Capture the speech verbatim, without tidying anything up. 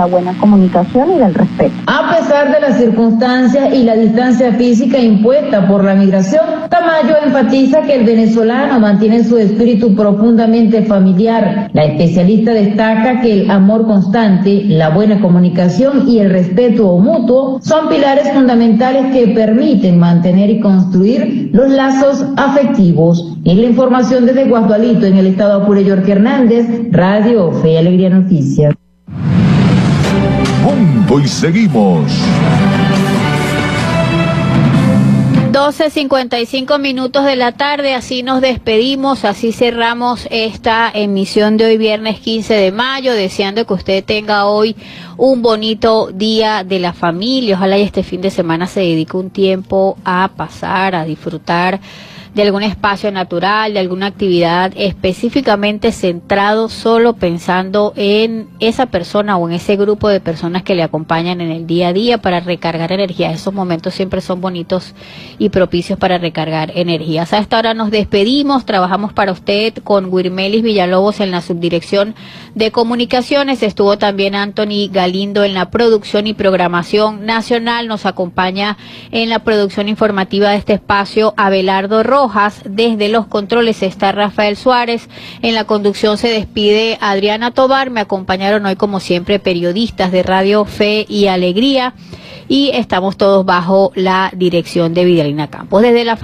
La buena comunicación y del respeto. A pesar de las circunstancias y la distancia física impuesta por la migración, Tamayo enfatiza que el venezolano mantiene su espíritu profundamente familiar. La especialista destaca que el amor constante, la buena comunicación y el respeto mutuo son pilares fundamentales que permiten mantener y construir los lazos afectivos. En la información desde Guasdualito, en el estado Apure, Yorke Hernández, Radio Fe y Alegría Noticias. Punto y seguimos. doce cincuenta y cinco minutos de la tarde, así nos despedimos, así cerramos esta emisión de hoy viernes quince de mayo, deseando que usted tenga hoy un bonito día de la familia. Ojalá y este fin de semana se dedique un tiempo a pasar, a disfrutar de algún espacio natural, de alguna actividad específicamente centrado solo pensando en esa persona o en ese grupo de personas que le acompañan en el día a día para recargar energía. Esos momentos siempre son bonitos y propicios para recargar energías. A esta hora nos despedimos, trabajamos para usted con Wirmelis Villalobos en la subdirección de comunicaciones, estuvo también Anthony Galindo en la producción y programación nacional, nos acompaña en la producción informativa de este espacio Abelardo Rojas. Desde los controles está Rafael Suárez, en la conducción se despide Adriana Tobar, me acompañaron hoy como siempre periodistas de Radio Fe y Alegría y estamos todos bajo la dirección de Vidalina Campos. Desde la